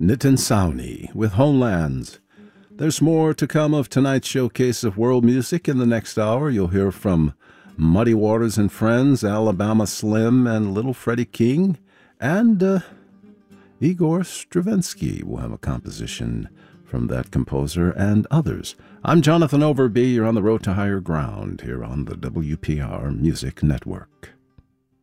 Nitin Sawhney with Homelands. There's more to come of tonight's showcase of world music. In the next hour, you'll hear from Muddy Waters and Friends, Alabama Slim, and Little Freddie King, and Igor Stravinsky will have a composition from that composer and others. I'm Jonathan Overby. You're on the road to higher ground here on the WPR Music Network.